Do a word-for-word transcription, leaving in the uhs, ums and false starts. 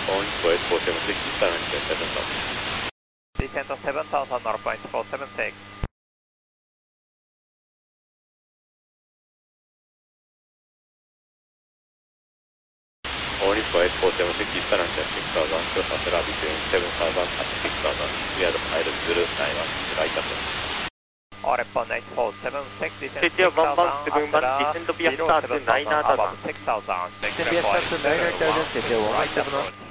Point four four seven six, descend at seven thousand. Descent of seven thousand, zero point four seven six. Point four four seven six, descend at six thousand, cruise Acela between seven thousand and six thousand, clear the pilot zero nine one, right approach. Orepon eight four seven six, descent T T O one one seven one, descend via start nine thousand. above six thousand, Descend via start nine thousand, right approach.